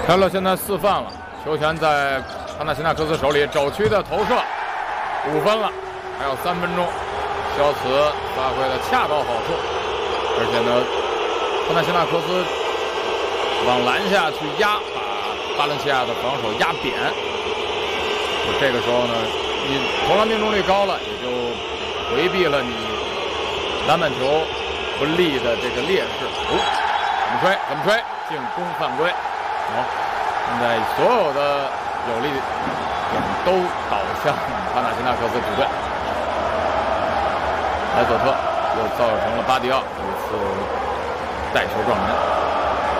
开乐现在4犯了，球权在帕纳西纳克斯手里，肘区的投射5分了，还有3分钟，肖茨发挥的恰到好处，而且呢，帕纳西纳克斯往篮下去压，把巴伦西亚的防守压扁。这个时候呢，你投篮命中率高了，也就回避了你篮板球不利的这个劣势。怎么吹？进攻犯规。好，现在所有的有利点都倒向帕纳西纳克斯主队。莱索特又造成了巴迪奥一次带球撞门。